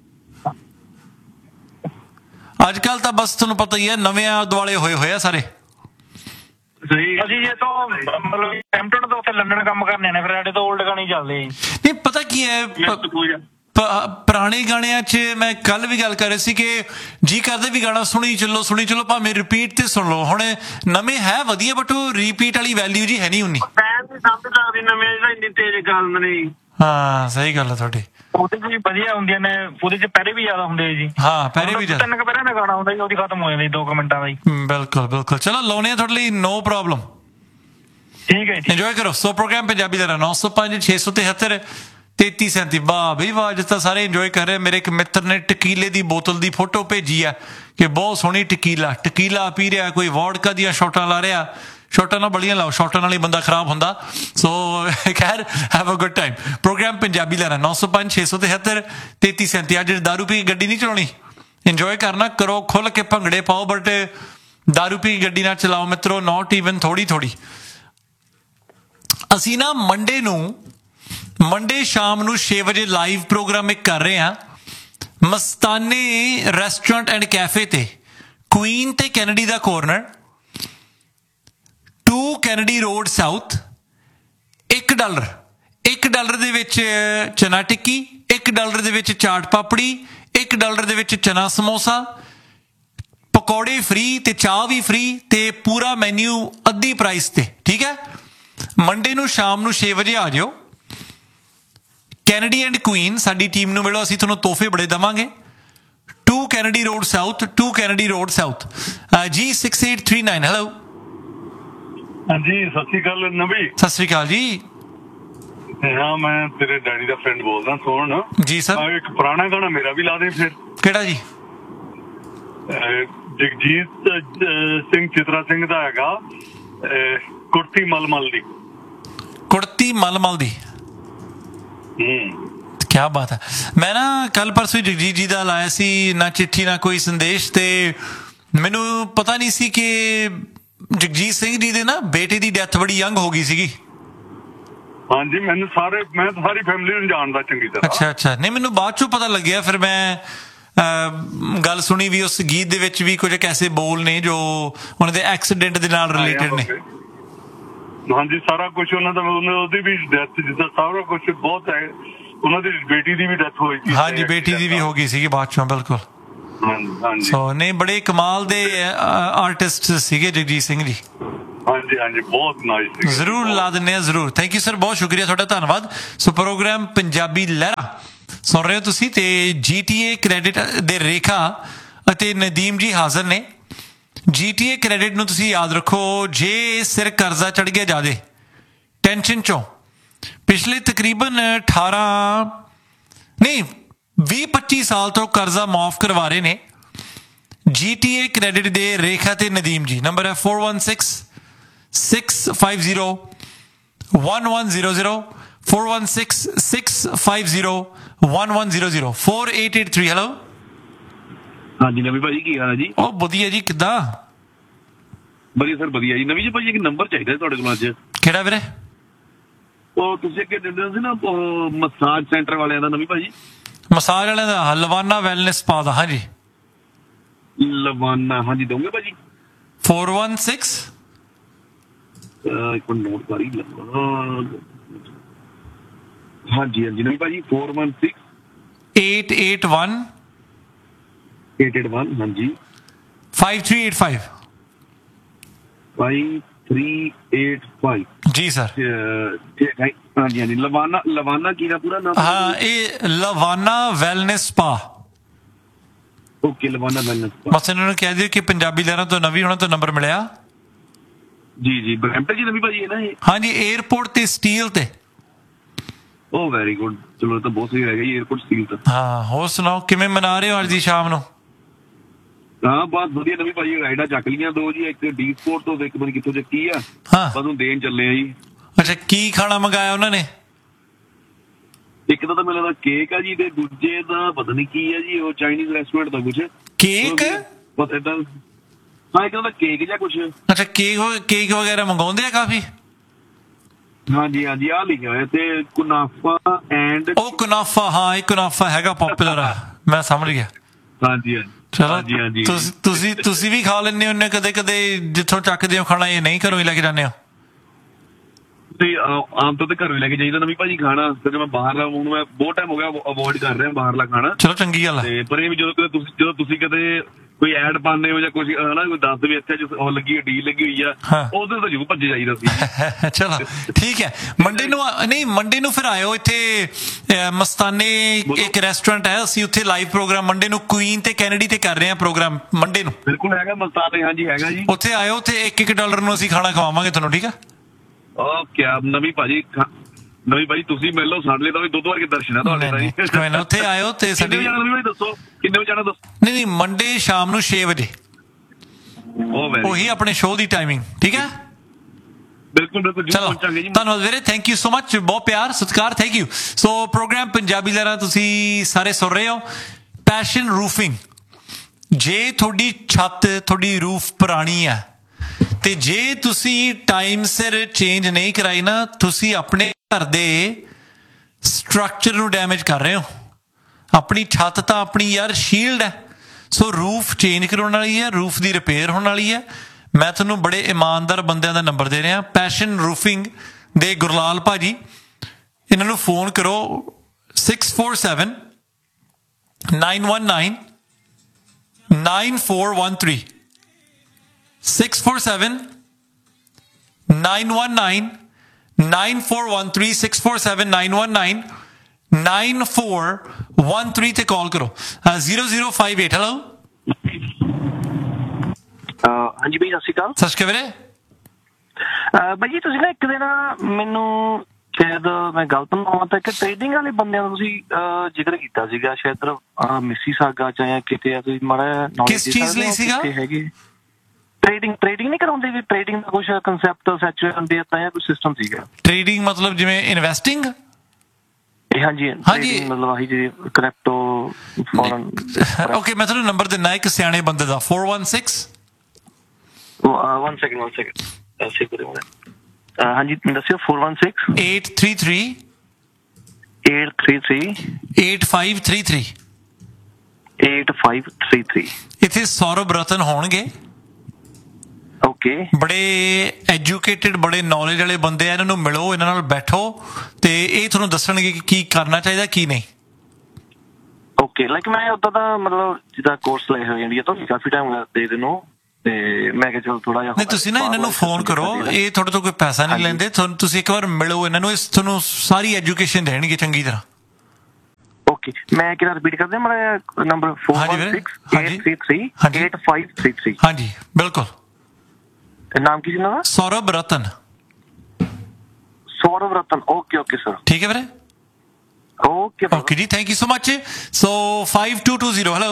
ਅੱਜ ਕੱਲ ਤਾਂ ਬਸ ਤੁਹਾਨੂੰ ਪਤਾ ਹੀ ਹੈ, ਨਵਿਆਂ ਦੁਆਲੇ ਹੋਏ ਆ ਸਾਰੇ। ਅਸੀਂ ਜੇ ਤੋਂ ਮਤਲਬ ਟੈਂਪਟਡ ਤੋਂ ਉੱਥੇ ਲੰਡਨ ਕੰਮ ਕਰਨੇ ਨੇ, ਫਿਰ ਸਾਡੇ ਤੋਂ 올ਡ ਗਾਣੇ ਚੱਲਦੇ ਆ। ਨਹੀਂ ਪਤਾ ਕੀ ਹੈ, ਪੁਰਾਣੇ ਗਾਣਿਆਂ 'ਚ ਮੈਂ ਕੱਲ ਵੀ ਗੱਲ ਕਰ ਰਹੀ ਸੀ ਕਿ ਜੀ ਕਰਦੇ ਵੀ ਗਾਣਾ ਸੁਣੀ ਚੱਲੋ, ਭਾਵੇਂ ਰਿਪੀਟ ਤੇ ਸੁਣ ਲਓ। ਹੁਣ ਨਵੇਂ ਹੈ ਵਧੀਆ, ਬਟ ਉਹ ਰਿਪੀਟ ਵਾਲੀ ਵੈਲਿਊ ਜੀ ਹੈ ਨਹੀਂ ਉਨੀ। ਇੰਨੀ ਤੇਜ਼ ਗੱਲ ਨਹੀਂ। ਹਾਂ ਸਹੀ ਗੱਲ ਹੈ ਤੁਹਾਡੀ। ਉਹਦੇ 'ਚ ਵੀ ਵਧੀਆ ਹੁੰਦੀਆਂ ਨੇ, ਉਹਦੇ 'ਚ ਪੈਰੇ ਵੀ ਜ਼ਿਆਦਾ ਹੁੰਦੇ ਜੀ। ਹਾਂ ਪੈਰੇ ਵੀ ਜ਼ਿਆਦਾ। 3 ਪੈਰਿਆਂ ਦਾ ਗਾਣਾ ਹੁੰਦਾ ਜੀ, ਉਹਦੀ ਖਤਮ ਹੋ ਜਾਂਦੀ 2 ਮਿੰਟਾਂ ਦਾ ਜੀ। ਬਿਲਕੁਲ। ਚਲੋ ਲਾਉਣੇ ਆ ਤੁਹਾਡੇ ਲਈ, ਨੋ ਪ੍ਰੋਬਲਮ। ਠੀਕ ਹੈ ਜੀ, ਇੰਜੋਏ ਕਰੋ। ਸੋ ਪ੍ਰੋਗਰਾਮ ਪੰਜਾਬੀ ਦਾ 905 673 3337। ਵਾਹ ਬਈ ਵਾਹ, ਜਿਸ ਤਾਂ ਸਾਰੇ ਇੰਜੋਏ ਕਰ ਰਹੇ। ਮੇਰੇ ਇੱਕ ਮਿੱਤਰ ਨੇ ਟਕੀਲੇ ਦੀ ਬੋਤਲ ਦੀ ਫੋਟੋ ਭੇਜੀ ਆ ਕਿ ਬਹੁਤ ਸੋਹਣੀ ਟਕੀਲਾ ਪੀ ਰਿਹਾ, ਕੋਈ ਵੋਡਕਾ ਦੀਆਂ ਸ਼ਾਟਾਂ ਲਾ ਰਿਹਾ। ਸ਼ਾਟਾਂ ਨਾਲ ਬੜੀਆਂ ਲਾਓ, ਸ਼ਾਟਾਂ ਨਾਲ ਹੀ ਬੰਦਾ ਖਰਾਬ ਹੁੰਦਾ। ਸੋ ਖੈਰ have a good time. Programme Punjabi ਦਾ 905 673 3337। ਅੱਜ ਦਾਰੂ ਪੀ ਕੇ ਗੱਡੀ ਨਹੀਂ ਚਲਾਉਣੀ, ਇੰਜੋਏ ਕਰਨਾ, ਕਰੋ ਖੁੱਲ ਕੇ ਭੰਗੜੇ ਪਾਓ, ਬਟ ਦਾਰੂ ਪੀ ਕੇ ਗੱਡੀ ਨਾ ਚਲਾਓ ਮਿੱਤਰੋ। ਨੋਟ ਈਵਨ ਥੋੜੀ। ਅਸੀਂ ਨਾ ਮੰਡੇ ਸ਼ਾਮ ਨੂੰ 6 ਵਜੇ ਲਾਈਵ ਪ੍ਰੋਗਰਾਮ ਇੱਕ ਕਰ ਰਹੇ ਹਾਂ ਮਸਤਾਨੇ ਰੈਸਟੋਰੈਂਟ ਐਂਡ ਕੈਫੇ ਤੇ, ਕੁਈਨ ਤੇ ਕੈਨੇਡੀ ਦਾ ਕੋਰਨਰ। 2 ਕੈਨੇਡੀ ਰੋਡ ਸਾਊਥ, $1 $1 ਦੇ ਵਿੱਚ ਚਨਾ ਟਿੱਕੀ, $1 ਦੇ ਵਿੱਚ ਚਾਟ ਪਾਪੜੀ, $1 ਦੇ ਵਿੱਚ ਚਨਾ ਸਮੋਸਾ, ਪਕੌੜੇ ਫ੍ਰੀ ਤੇ ਚਾਹ ਵੀ ਫ੍ਰੀ ਤੇ ਪੂਰਾ ਮੈਨਿਊ ਅੱਧੀ ਪ੍ਰਾਈਸ ਤੇ, ਠੀਕ ਹੈ। ਮੰਡੇ ਨੂੰ ਸ਼ਾਮ ਨੂੰ 6 ਵਜੇ ਆ ਜਾਓ। ਕੈਨੇਡੀ ਐਂਡ ਕੁਈਨ ਸਾਡੀ ਟੀਮ ਨੂੰ ਮਿਲੋ, ਅਸੀਂ ਤੁਹਾਨੂੰ ਤੋਹਫੇ ਬੜੇ ਦੇਵਾਂਗੇ। 2 Kennedy road south, 2 Kennedy road south. ਜੀ 6839 ਹੈਲੋ। ਹਾਂਜੀ ਸਤਿ ਸ਼੍ਰੀ ਅਕਾਲ ਨਵੀ। ਸਤਿ ਸ਼੍ਰੀ ਅਕਾਲ ਜੀ। ਹਾਂ ਮੈਂ ਤੇਰੇ ਡੈਡੀ ਦਾ ਫਰੈਂਡ ਬੋਲਦਾ। ਸੁਣ ਜੀ ਸਰ, ਇੱਕ ਪੁਰਾਣਾ ਗਾਣਾ ਮੇਰਾ ਵੀ ਲਾ ਦੇ ਫਿਰ। ਕਿਹੜਾ ਜੀ? ਜਗਜੀਤ ਸਿੰਘ ਚਿਤਰਾ ਸਿੰਘ ਦਾ ਹੈਗਾ ਕੁੜਤੀ ਮਲਮਲ ਦੀ। ਕੁੜਤੀ ਮਲਮਲ ਦੀ, ਕਿਆ ਬਾਤ ਹੈ। ਮੈਂ ਨਾ ਕੱਲ ਪਰਸੋਂ ਜਗਜੀਤ ਜੀ ਦਾ ਲਾਇਆ ਸੀ, ਨਾ ਚਿੱਠੀ ਨਾ ਕੋਈ ਸੰਦੇਸ਼, ਤੇ ਮੈਨੂੰ ਪਤਾ ਨਹੀਂ ਸੀ ਕਿ ਜਗਜੀਤ ਸਿੰਘ ਜੀ ਦੇ ਨਾ ਬੇਟੇ ਦੀ ਡੈਥ ਬੜੀ ਯੰਗ ਹੋ ਗਈ ਸੀਗੀ। ਹਾਂਜੀ ਮੈਂ ਸਾਰੀ ਫੈਮਿਲੀ ਨੂੰ ਜਾਣਦਾ ਚੰਗੀ ਤਰ੍ਹਾਂ। ਅੱਛਾ ਨਹੀਂ, ਮੈਨੂੰ ਬਾਅਦ ਚੋਂ ਪਤਾ ਲੱਗਿਆ, ਫਿਰ ਮੈਂ ਗੱਲ ਸੁਣੀ ਵੀ ਉਸ ਗੀਤ ਦੇ ਵਿੱਚ ਵੀ ਕੁਝ ਐਸੇ ਬੋਲ ਨੇ ਜੋ ਉਹਨਾਂ ਦੇ ਐਕਸੀਡੈਂਟ ਦੇ ਨਾਲ ਰਿਲੇਟਡ ਨੇ। ਹਾਂਜੀ ਸਾਰਾ ਕੁਝ ਉਹਨਾਂ ਦਾ, ਉਹਦੀ ਵੀ ਡੈਥ ਜਿੱਦਾਂ ਸਾਰਾ ਕੁਝ ਬਹੁਤ ਹੈ। ਉਹਨਾਂ ਦੀ ਬੇਟੀ ਦੀ ਵੀ ਡੈਥ ਹੋਈ ਸੀ। ਹਾਂਜੀ ਬੇਟੀ ਦੀ ਵੀ ਹੋ ਗਈ ਸੀਗੀ ਬਾਅਦ ਚੋਂ, ਬਿਲਕੁਲ। ਸੋ ਨਹੀਂ, ਬੜੇ ਕਮਾਲ ਦੇ ਆਰਟਿਸਟ ਸੀਗੇ ਜਗਜੀਤ ਸਿੰਘ ਜੀ। ਹਾਂਜੀ ਬਹੁਤ ਨਾਈਸ। ਜ਼ਰੂਰ ਲਾ ਦਿੰਦੇ ਆ, ਜ਼ਰੂਰ। ਥੈਂਕ ਯੂ ਸਰ, ਬਹੁਤ ਸ਼ੁਕਰੀਆ ਤੁਹਾਡਾ, ਧੰਨਵਾਦ। ਸੋ ਪ੍ਰੋਗਰਾਮ ਪੰਜਾਬੀ ਲਹਿਰਾਂ ਸੁਣ ਰਹੇ ਹੋ ਤੁਸੀਂ, ਤੇ GTA ਕ੍ਰੈਡਿਟ ਦੇ ਰੇਖਾ ਅਤੇ ਨਦੀਮ ਜੀ ਹਾਜ਼ਰ ਨੇ। GTA ਕ੍ਰੈਡਿਟ ਨੂੰ ਤੁਸੀਂ ਯਾਦ ਰੱਖੋ, ਜੇ ਸਿਰ ਕਰਜ਼ਾ ਚੜ ਗਿਆ ਜ਼ਿਆਦੇ ਟੈਨਸ਼ਨ ਚੋਂ, ਪਿਛਲੇ ਤਕਰੀਬਨ 20-25 ਸਾਲ ਤੋਂ ਕਰਜ਼ਾ ਮਾਫ ਕਰਵਾ ਰਹੇ ਨੇ GTA ਕ੍ਰੈਡਿਟ ਦੇ ਰੇਖਾ ਤੇ ਨਦੀਮ ਜੀ। ਨੰਬਰ ਹੈ 416-650-1100, 416-650-1100, 4883। ਹੈਲੋ। ਹਾਂਜੀ ਨਵੀ ਭਾਜੀ, ਕੀ ਹਾਲ ਹੈ ਜੀ? ਉਹ ਵਧੀਆ ਜੀ, ਕਿੱਦਾਂ? ਵਧੀਆ ਸਰ, ਵਧੀਆ ਜੀ। ਨਵੀ ਜੀ ਭਾਜੀ ਇੱਕ ਨੰਬਰ ਚਾਹੀਦਾ ਤੁਹਾਡੇ ਕੋਲ ਅੱਜ। ਕਿਹੜਾ ਵੀਰੇ? ਉਹ ਤੁਸੀਂ ਅੱਗੇ ਦਿੰਦੇ ਸੀ ਨਾ ਮਸਾਜ ਸੈਂਟਰ ਵਾਲਿਆਂ ਦਾ। ਨਵੀ ਭਾਜੀ ਮਸਾਜ ਵਾਲਿਆਂ ਦਾ ਲਵਾਨਾ ਵੈਲਨੈਸ ਸਪਾ ਦਾ। ਹਾਂਜੀ ਲਵਾਨਾ, ਹਾਂਜੀ ਦੋਗੇ ਭਾਜੀ? 416 ਇੱਕ ਮਿੰਟ ਨੋਟ ਕਰੀ ਲਵਾਨਾ। ਹਾਂਜੀ ਨਵੀ ਭਾਜੀ 416 881 881 ਹਾਂਜੀ 5385 5385 ਜੀ ਸਰ। ਹਾਂਜੀ ਲਵਾਨਾ ਕੀ ਦਾ ਪੂਰਾ ਨਾਮ? ਹਾਂ, ਇਹ ਲਵਾਨਾ wellness spa. Okay, ਲਵਾਨਾ wellness spa. ਬਸ ਇਹਨਾਂ ਨੂੰ ਕਹਿ ਦਿਓ ਕਿ ਪੰਜਾਬੀ ਲਹਿਰਾਂ ਤੋਂ ਨਵੀਂ ਹੋਣਾ ਤੋਂ ਨੰਬਰ ਮਿਲਿਆ। ਜੀ ਬਰੈਂਪਟਨ ਜੀ ਨਵੀ ਭਾਜੀ ਹੈ ਨਾ ਇਹ? ਹਾਂਜੀ, 에ਅਰਪੋਰਟ ਤੇ ਸਟੀਲ ਤੇ। ਉਹ ਵੈਰੀ ਗੁੱਡ, ਚਲੋ ਤਾਂ ਬਹੁਤ ਸਹੀ ਹੈਗਾ ਜੀ, 에ਅਰਪੋਰਟ ਸਟੀਲ ਤੇ। ਹਾਂ, ਹੋਰ ਸੁਣਾਓ, ਕਿਵੇਂ ਮਨਾ ਰਹੇ ਹੋ ਅੱਜ ਦੀ ਸ਼ਾਮ ਨੂੰ? ਹਾਂ ਬਹੁਤ ਵਧੀਆ ਨਵੀਂ ਭਾਜੀ, ਰਾਈਡਾਂ ਚੱਕ ਲਈਆਂ 2 ਜੀ, ਇੱਕ ਡੀ ਸਪੋਰਟ ਤੋਂ, ਇੱਕ ਪਤਾ ਕਿੱਥੋਂ ਚੱਕੀ ਆ। ਬਸ ਹੁਣ ਦੇਣ ਚੱਲੇ ਆ ਜੀ। ਅੱਛਾ, ਕੀ ਖਾਣਾ ਮੰਗਾਇਆ ਉਹਨਾਂ ਨੇ? ਇੱਕ ਤਾਂ ਮੈਨੂੰ ਲੱਗਦਾ ਕੇਕ ਆ ਜੀ, ਤੇ ਦੂਜੇ ਦਾ ਪਤਾ ਨਹੀਂ ਕੀ ਆ ਜੀ, ਉਹ ਚਾਈਨੀਜ਼ ਰੈਸਟੋਰੈਂਟ ਦਾ ਕੁਛ ਕੇਕ ਪਤਾ ਏਦਾਂ। ਹਾਂ ਇੱਕ ਤਾਂ ਕੇਕ ਜਾਂ ਕੁਛ। ਅੱਛਾ, ਕੇਕ ਵਗੈਰਾ ਮੰਗਾਉਂਦੇ ਆ ਕਾਫੀ। ਹਾਂਜੀ ਆਹ ਲਿਖਿਆ ਹੋਇਆ ਤੇ ਕੁਨਾਫਾ ਐਂਡ। ਉਹ ਕੁਨਾਫਾ, ਹਾਂ ਇਹ ਕੁਨਾਫਾ ਹੈਗਾ ਪਪੂਲਰ ਆ, ਮੈਂ ਸਮਝ ਗਿਆ। ਹਾਂਜੀ ਚਲੋ, ਤੁਸੀਂ ਵੀ ਖਾ ਲੈਂਦੇ ਹੋ ਕਦੇ ਜਿੱਥੋਂ ਚੱਕਦੇ ਹੋ ਖਾਣਾ, ਇਹ ਨਹੀਂ ਘਰੋਂ ਹੀ ਲੈ ਕੇ ਜਾਂਦੇ ਹੋ? ਆਮ ਤੌਰ ਤੇ ਘਰੋਂ ਹੀ ਲੈ ਕੇ ਜਾਈਦਾ ਨਵੀਂ ਭਾਜੀ ਖਾਣਾ। ਕਿਉਂਕਿ ਮੈਂ ਬਾਹਰਲਾ, ਹੁਣ ਮੈਂ ਬਹੁਤ ਟਾਈਮ ਹੋ ਗਿਆ ਅਵੋਇਡ ਕਰ ਰਿਹਾ ਬਾਹਰਲਾ ਖਾਣਾ। ਚਲੋ ਚੰਗੀ ਗੱਲ ਹੈ। ਪਰ ਇਹ ਵੀ ਜਦੋਂ ਤੁਸੀਂ ਕਦੇ ਕੋਈ ਐਡ ਪਾਉਂਦੇ ਹੋ ਜਾਂ ਕੁਝ ਹਨਾ, ਕੋਈ ਦੱਸ ਵੀ ਇੱਥੇ ਉਹ ਲੱਗੀ ਡੀਲ ਲੱਗੀ ਹੋਈ ਆ, ਉਹਦੇ ਤੋਂ ਜ਼ਰੂਰ ਭੱਜੇ ਜਾਈਦਾ ਸੀ। ਚਲੋ ਠੀਕ ਹੈ। ਮੰਡੇ ਨੂੰ ਫਿਰ ਆਇਓ ਇੱਥੇ ਮਸਤਾਨੇ ਇੱਕ ਰੈਸਟੋਰੈਂਟ ਹੈ, ਅਸੀਂ ਉੱਥੇ ਲਾਈਵ ਪ੍ਰੋਗਰਾਮ ਮੰਡੇ ਨੂੰ ਕੁਈਨ ਤੇ ਕੈਨੇਡੀ ਤੇ ਕਰ ਰਹੇ ਹਾਂ ਪ੍ਰੋਗਰਾਮ ਮੰਡੇ ਨੂੰ। ਬਿਲਕੁਲ ਹੈਗਾ ਮਸਤਾਨੇ, ਹਾਂਜੀ ਹੈਗਾ ਜੀ। ਉੱਥੇ ਆਇਓ, ਉੱਥੇ $1 ਨੂੰ ਅਸੀਂ ਖਾਣਾ ਖਵਾਵਾਂਗੇ ਤੁਹਾਨੂੰ, ਠੀਕ ਹੈ? ਓਕੇ ਨਵੀਂ ਭਾਜੀ ਤੁਸੀਂ ਮਿਲ ਲਓ, ਸਾਡੇ ਲਈ ਤਾਂ ਵੀ 2 ਵਾਰ ਕੇ ਦਰਸ਼ਨ ਆ ਤੁਹਾਡੇ ਦਾ। ਉੱਥੇ ਆਇਓ ਤੇ ਸਾਡੇ ਦੱਸੋ ਕਿੰਨੇ ਵਜੇ ਜਾਣਾ ਦੱਸੋ? ਨਹੀਂ ਮੰਡੇ ਸ਼ਾਮ ਨੂੰ 6 ਵਜੇ ਉਹੀ ਆਪਣੇ ਸ਼ੋਅ ਦੀ ਟਾਈਮਿੰਗ, ਠੀਕ ਹੈ? ਬਿਲਕੁਲ ਚਲੋ ਧੰਨਵਾਦ ਵੀਰੇ, ਥੈਂਕ ਯੂ ਸੋ ਮਚ, ਬਹੁਤ ਪਿਆਰ ਸਤਿਕਾਰ, thank you. So programme Punjabi ਲਹਿਰਾਂ ਤੁਸੀਂ ਸਾਰੇ ਸੁਣ ਰਹੇ ਹੋ। ਪੈਸ਼ਨ ਰੂਫਿੰਗ, ਜੇ ਤੁਹਾਡੀ ਛੱਤ, ਤੁਹਾਡੀ ਰੂਫ ਪੁਰਾਣੀ ਹੈ ਤੇ ਜੇ ਤੁਸੀਂ ਟਾਈਮ ਸਿਰ ਚੇਂਜ ਨਹੀਂ ਕਰਾਈ ਨਾ, ਤੁਸੀਂ ਆਪਣੇ ਘਰ ਦੇ ਸਟਰਕਚਰ ਨੂੰ ਡੈਮੇਜ ਕਰ ਰਹੇ ਹੋ। ਆਪਣੀ ਛੱਤ ਤਾਂ ਆਪਣੀ ਯਾਰ ਸ਼ੀਲਡ ਹੈ। ਸੋ ਰੂਫ ਚੇਂਜ ਕਰਾਉਣ ਵਾਲੀ ਹੈ, ਰੂਫ ਦੀ ਰਿਪੇਅਰ ਹੋਣ ਵਾਲੀ ਹੈ। ਮੈਂ ਤੁਹਾਨੂੰ ਬੜੇ ਇਮਾਨਦਾਰ ਬੰਦਿਆਂ ਦਾ ਨੰਬਰ ਦੇ ਰਿਹਾ, ਪੈਸ਼ਨ ਰੂਫਿੰਗ ਦੇ ਗੁਰਲਾਲ ਭਾਜੀ, ਇਹਨਾਂ ਨੂੰ ਫੋਨ ਕਰੋ 647 919 9413 647 919 9413 647 919 9413 ਤੇ ਕਾਲ ਕਰੋ। 0058 ਹੈਲੋ। ਹਾਂਜੀ ਭਾਈ, ਸਤਿ ਸ਼੍ਰੀ ਅਕਾਲ। ਸਤਿ ਸ਼੍ਰੀ ਅਕਾਲ ਵੀਰੇ। ਭਾਈ ਜੀ ਤੁਸੀਂ ਨਾ ਇੱਕ ਦਿਨ ਮੈਨੂੰ ਸ਼ਾਇਦ ਮੈਂ ਗਲਤ ਨਾ ਹੋਵਾਂ ਤਾਂ ਇੱਕ ਟ੍ਰੇਡਿੰਗ ਵਾਲੇ ਬੰਦਿਆਂ ਦਾ ਤੁਸੀਂ ਜ਼ਿਕਰ ਕੀਤਾ ਸੀਗਾ, ਸ਼ਾਇਦ ਮਿਸੀਸਾਗਾ ਚ ਜਾਂ ਕਿਤੇ, ਤੁਸੀਂ ਮਾੜਾ ਨੌਲੇਜ ਕਿਸ ਚੀਜ਼ ਲਈ ਸੀਗਾ? ਹੈਗੇ ਟ੍ਰੇਡਿੰਗ ਨਹੀਂ ਕਰਾਉਂਦੇ ਵੀ ਟ੍ਰੇਡਿੰਗ ਦਾ ਕੁਝ ਕਨਸੈਪਟ ਸੈਚ ਹੁੰਦੇ ਆ ਜਾਂ ਕੋਈ ਸਿਸਟਮ ਸੀਗਾ? ਟ੍ਰੇਡਿੰਗ ਮਤਲਬ ਜਿਵੇਂ ਇਨਵੈਸਟਿੰਗ? ਹਾਂਜੀ ਹਾਂਜੀ, ਮਤਲਬ ਆਹੀ ਜੀ ਕ੍ਰਿਪਟੋ ਫੋਰਨ। ਓਕੇ, ਮੈਂ ਤੁਹਾਨੂੰ ਨੰਬਰ ਦਿੰਦਾ ਇੱਕ ਸਿਆਣੇ ਬੰਦੇ ਦਾ 416 1 ਸੈਕਿੰਡ ਹਾਂਜੀ ਦੱਸਿਓ। 416 833 8533 8533। ਇੱਥੇ ਸੌਰਵ ਰਤਨ ਹੋਣਗੇ। ਓਕੇ, ਬੜੇ ਐਜੂਕੇਟਿਡ, ਬੜੇ ਨੌਲੇਜ ਵਾਲੇ ਬੰਦੇ ਆ, ਇਹਨਾਂ ਨੂੰ ਮਿਲੋ, ਇਹਨਾਂ ਨਾਲ ਬੈਠੋ ਤੇ ਇਹ ਤੁਹਾਨੂੰ ਦੱਸਣਗੇ ਕਿ ਕੀ ਕਰਨਾ ਚਾਹੀਦਾ ਕੀ ਨਹੀਂ। ਓਕੇ, ਲਾਈਕ ਮੈਂ ਉਦਾਂ ਦਾ ਮਤਲਬ ਜਿੱਦਾਂ ਕੋਰਸ ਲਏ ਹੋਏ ਇੰਡੀਆ ਤੋਂ ਕਾਫੀ ਟਾਈਮ ਦੇ ਦਿਨੋਂ, ਤੇ ਮੈਂ ਕਿਹਾ ਚਲੋ ਥੋੜਾ ਜਿਹਾ। ਨਹੀਂ, ਤੁਸੀਂ ਨਾ ਇਹਨਾਂ ਨੂੰ ਫੋਨ ਕਰੋ, ਇਹ ਤੁਹਾਡੇ ਤੋਂ ਕੋਈ ਪੈਸਾ ਨਹੀਂ ਲੈਂਦੇ, ਤੁਹਾਨੂੰ ਤੁਸੀਂ ਇੱਕ ਵਾਰ ਮਿਲੋ ਇਹਨਾਂ ਨੂੰ, ਤੁਹਾਨੂੰ ਸਾਰੀ ਐਜੂਕੇਸ਼ਨ ਦੇਣਗੇ ਚੰਗੀ ਤਰ੍ਹਾਂ। ਓਕੇ, ਮੈਂ ਕਿਹੜਾ ਰਿਪੀਟ ਕਰਦੇ ਮਾੜਾ ਨੰਬਰ 416 8533। ਹਾਂਜੀ ਬਿਲਕੁਲ। ਨਾਮ ਕੀ ਸੀ ਇਹਨਾਂ ਦਾ? ਸੌਰਵ ਰਤਨ। ਸੌਰਵ ਰਤਨ। ਓਕੇ ਓਕੇ ਸਰ, ਠੀਕ ਹੈ ਵੀਰੇ। ਓਕੇ ਓਕੇ ਜੀ, thank you so much. So 5220 hello.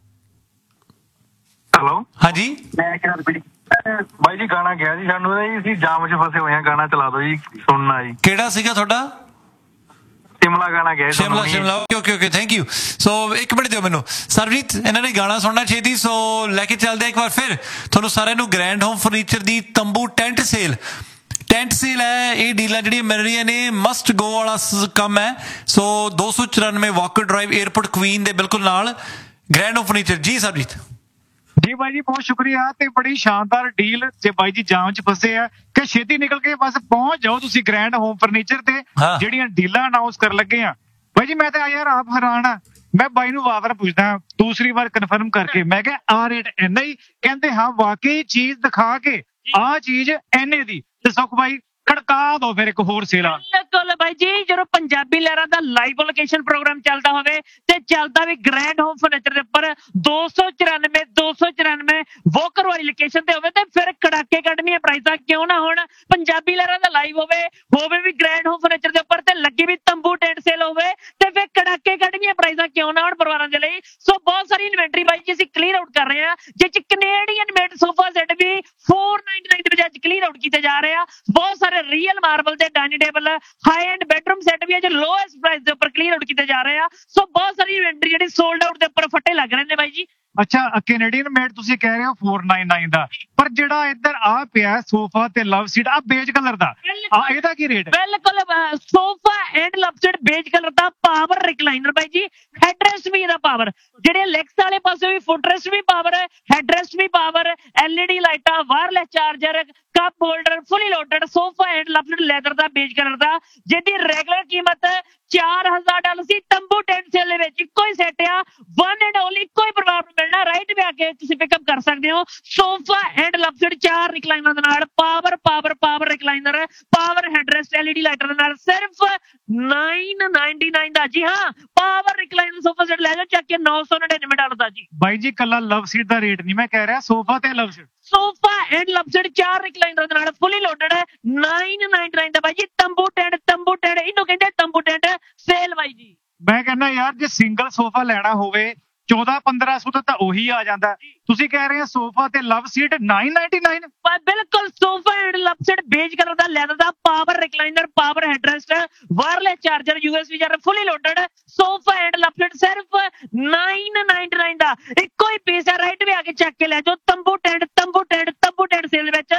Hello ਹਾਂਜੀ, ਮੈਂ ਕਿਹੜਾ ਰਿਪੀਟ ਬਾਈ ਜੀ, ਗਾਣਾ ਗਿਆ ਜੀ ਸਾਨੂੰ, ਅਸੀਂ ਜਾਮ 'ਚ ਫਸੇ ਹੋਏ ਆ, ਗਾਣਾ ਚਲਾ ਦਿਓ ਜੀ, ਸੁਣਨਾ ਜੀ। ਕਿਹੜਾ ਸੀਗਾ ਤੁਹਾਡਾ? ਸ਼ਿਮਲਾ ਗਾਣਾ ਗਿਆ। Shimla. Okay okay, thank you. ਸੋ ਇੱਕ ਮਿੰਟ ਦਿਓ ਮੈਨੂੰ ਸਰਬਜੀਤ, ਇਹਨਾਂ ਨੇ ਗਾਣਾ ਸੁਣਨਾ ਛੇਤੀ, ਸੋ ਲੈ ਕੇ ਚੱਲਦੇ ਇੱਕ ਵਾਰ ਫਿਰ ਤੁਹਾਨੂੰ ਸਾਰਿਆਂ ਨੂੰ ਗ੍ਰੈਂਡ ਹੋਮ ਫਰਨੀਚਰ ਦੀ ਤੰਬੂ ਟੈਂਟ ਸੇਲ ਹੈ। ਇਹ ਡੀਲਾਂ ਜਿਹੜੀਆਂ ਮਿਲ ਰਹੀਆਂ ਨੇ ਮਸਟ ਗੋ ਵਾਲਾ ਕੰਮ ਹੈ। ਸੋ 294 ਵਾਕਰ ਡਰਾਈਵ, 에ਅਰਪੋਰਟ ਕੁਈਨ ਦੇ ਬਿਲਕੁਲ ਨਾਲ ਗ੍ਰੈਂਡ ਹੋਮ ਫਰਨੀਚਰ। ਜੀ ਸਰਬਜੀਤ। ਜੀ ਬਾਈ ਜੀ, ਬਹੁਤ ਸ਼ੁਕਰੀਆ ਤੇ ਬੜੀ ਸ਼ਾਨਦਾਰ ਡੀਲ। ਜੇ ਬਾਈ ਜੀ ਜਾਮ 'ਚ ਫਸੇ ਆ ਕਿ ਛੇਤੀ ਨਿਕਲ ਕੇ ਬਸ ਪਹੁੰਚ ਜਾਓ ਤੁਸੀਂ ਗ੍ਰੈਂਡ ਹੋਮ ਫਰਨੀਚਰ ਤੇ, ਜਿਹੜੀਆਂ ਡੀਲਾਂ ਅਨਾਉਂਸ ਕਰਨ ਲੱਗੇ ਆ। ਬਾਈ ਜੀ ਮੈਂ ਤਾਂ ਯਾਰ ਆਪ ਹੈਰਾਨ ਆ, ਮੈਂ ਬਾਈ ਨੂੰ ਵਾਰ-ਵਾਰ ਪੁੱਛਦਾ, ਦੂਸਰੀ ਵਾਰ ਕਨਫਰਮ ਕਰਕੇ, ਮੈਂ ਕਿਹਾ ਆ ਰੇਟ ਇੰਨਾ ਹੀ? ਕਹਿੰਦੇ ਹਾਂ ਵਾਕਈ ਚੀਜ਼ ਦਿਖਾ ਕੇ ਆਹ ਚੀਜ਼ ਇੰਨੇ ਦੀ। ਤੇ ਸੁਖ ਬਾਈ ਖੜਕਾ ਦੋ ਫਿਰ ਇੱਕ ਹੋਰ ਸੇਲ। ਬਿਲਕੁਲ ਬਾਈ ਜੀ, ਜਦੋਂ ਪੰਜਾਬੀ ਲਹਿਰਾਂ ਦਾ ਲਾਈਵ ਲੋਕੇਸ਼ਨ ਪ੍ਰੋਗਰਾਮ ਚੱਲਦਾ ਹੋਵੇ ਤੇ ਚੱਲਦਾ ਵੀ ਗ੍ਰੈਂਡ ਹੋਮ ਫਰਨੀਚਰ ਦੇ ਉੱਪਰ 294 ਵੋਕਰ ਵਾਲੀ ਲੋਕੇਸ਼ਨ ਤੇ ਹੋਵੇ ਤੇ ਫਿਰ ਕੜਾਕੇ ਕੱਢਣੀਆਂ ਪ੍ਰਾਈਸਾਂ ਕਿਉਂ ਨਾ ਹੋਣ। ਪੰਜਾਬੀ ਲਹਿਰਾਂ ਦਾ ਲਾਈਵ ਹੋਵੇ ਵੀ ਗ੍ਰੈਂਡ ਹੋਮ ਫਰਨੀਚਰ ਦੇ ਉੱਪਰ ਤੇ ਲੱਗੀ ਵੀ ਤੰਬੂ ਟੈਂਟ ਸੇਲ ਹੋਵੇ ਤੇ ਫਿਰ ਕੜਾਕੇ ਕੱਢਣੀਆਂ ਪ੍ਰਾਈਸਾਂ ਕਿਉਂ ਨਾ ਹੋਣ ਪਰਿਵਾਰਾਂ ਦੇ ਲਈ। ਸੋ ਬਹੁਤ ਸਾਰੀ ਇਨਵੈਂਟਰੀ ਬਾਈ ਜੀ ਅਸੀਂ ਕਲੀਅਰ ਆਊਟ ਕਰ ਰਹੇ ਹਾਂ, ਜਿਸ ਚ ਕੈਨੇਡੀਅਨ ਮੇਡ ਸੋਫਾ ਸੈੱਟ ਵੀ 499 ਦੇ ਵਿੱਚ ਕਲੀਅਰ ਆਊਟ ਕੀਤੇ ਜਾ ਰਹੇ ਆ। ਬਹੁਤ ਸਾਰੇ ਰੀਅਲ ਮਾਰਬਲ ਦੇ dining table, high end bedroom set ਵੀ ਅੱਜ ਲੋਐਸਟ ਪ੍ਰਾਈਸ ਦੇ ਉੱਪਰ ਕਲੀਅਰ ਆਊਟ ਕੀਤੇ ਜਾ ਰਹੇ ਆ। ਸੋ ਬਹੁਤ ਸਾਰੀ ਇਨਵੈਂਟਰੀ ਜਿਹੜੀ ਸੋਲਡ ਆਊਟ ਦੇ ਉੱਪਰ ਫੱਟੇ ਲੱਗ ਰਹੇ ਨੇ ਬਾਈ ਜੀ। ਅੱਛਾ, ਕੈਨੇਡੀਅਨ ਮੇਡ ਤੁਸੀਂ ਕਹਿ ਰਹੇ ਹੋ 499 ਦਾ, ਪਰ ਜਿਹੜਾ ਇੱਧਰ ਆ ਪਿਆ ਸੋਫਾ ਤੇ ਲਵ ਸੀਟ ਆ ਬੇਜ ਕਲਰ ਦਾ, ਇਹਦਾ ਕੀ ਰੇਟ? ਬਿਲਕੁਲ, sofa and love seat beige colour the power recliner ਬਾਈ ਜੀ, ਹੈਡਰੈਸਟ ਵੀ ਇਹਦਾ ਪਾਵਰ, ਜਿਹੜੇ ਲੈਗਸ ਵਾਲੇ ਪਾਸੇ ਵੀ ਫੁੱਟਰੈਸਟ ਵੀ ਪਾਵਰ, ਹੈਡਰੈਸਟ ਵੀ ਪਾਵਰ, LED ਲਾਈਟਾਂ, wireless charger, cup holder, fully loaded sofa and love seat leather the beige colour ਦਾ, ਜਿਹਦੀ ਰੈਗੂਲਰ ਕੀਮਤ $4000 ਸੀ। ਤੰਬੂ ਟੈਂਟ ਸੇਲ ਦੇ ਵਿੱਚ ਇੱਕੋ ਹੀ ਸੈੱਟ ਆ, ਵਨ ਐਂਡ ਓਨਲੀ, ਇੱਕੋ ਹੀ ਪਰਿਵਾਰ ਨੂੰ ਮਿਲਣਾ। ਰਾਈਟ ਵੀ ਆ ਕੇ ਤੁਸੀਂ ਪਿਕਅਪ ਕਰ ਸਕਦੇ ਹੋ। Sofa and love seat 4 recliner ਦੇ ਨਾਲ, power recliner, power ਹੈਡਰੈਸਟ, LED lighter ਦੇ ਨਾਲ, ਸਿਰਫ $999 ਦਾ। ਜੀ ਹਾਂ, ਪਾਵਰ ਰਿਕਲਾਈਨਰ ਸੋਫਾ ਸੈੱਟ ਲੈ ਜਾਓ ਚੱਕ ਕੇ $999 ਦਾ ਜੀ। ਬਾਈ ਜੀ ਕੱਲਾ ਲਵ ਸੀਟ ਦਾ ਰੇਟ ਨਹੀਂ ਮੈਂ ਕਹਿ ਰਿਹਾ, ਸੋਫਾ ਤੇ ਲਵ seat, sofa and love seat 4 recliner ਦੇ ਨਾਲ ਫੁੱਲੀ ਲੋਡਡ ਹੈ, $999 ਦਾ ਬਾਈ ਜੀ। ਤੰਬੂ ਟੈਂਟ, ਇਹਨੂੰ ਕਹਿੰਦੇ ਤੰਬੂ ਟੈਂਟ ਸੇਲ ਬਾਈ ਜੀ। ਮੈਂ ਕਹਿੰਦਾ ਯਾਰ ਜੇ ਸਿੰਗਲ ਸੋਫਾ ਲੈਣਾ ਹੋਵੇ 1400-1500 ਦਾ ਤਾਂ ਉਹੀ ਆ ਜਾਂਦਾ, ਤੁਸੀਂ ਕਹਿ ਰਹੇ ਹੋ ਸੋਫਾ ਤੇ ਲਵ ਸੀਟ $999। ਬਿਲਕੁਲ, sofa and love seat beige colour the leather the, power recliner, power ਹੈਡਰੈਸਟ, wireless charger, USB charger, fully loaded sofa and love seat ਸਿਰਫ $999 ਦਾ। ਇੱਕੋ ਹੀ ਪੀਸ ਹੈ, ਰਾਈਟ ਵੀ ਆ ਕੇ ਚੱਕ ਕੇ ਲੈ ਜਾਓ। ਤੰਬੂ ਟੈਂਟ ਸੇਲ ਵਿੱਚ। ਸੋ